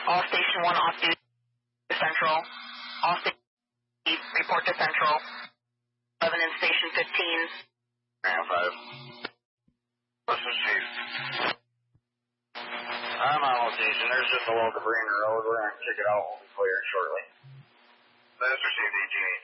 All Station 1 off duty to Central. All Station report to Central. 11 in Station 15. Ground 5. This is Chief. I'm on location. There's just a little debris in the road. We're going to check it out. We'll be cleared shortly. That's received, ETA.